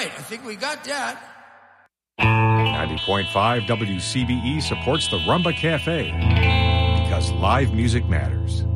right. I think we got that. 90.5 WCBE supports the Rumba Cafe because live music matters.